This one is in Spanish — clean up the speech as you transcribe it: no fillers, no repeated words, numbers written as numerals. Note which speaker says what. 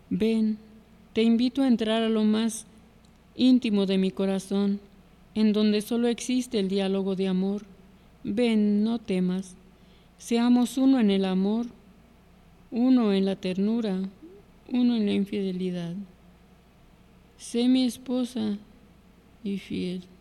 Speaker 1: Ven, te invito a entrar a lo más íntimo de mi corazón, en donde solo existe el diálogo de amor. Ven, no temas. Seamos uno en el amor, uno en la ternura, uno en la infidelidad. Sé mi esposa y fiel.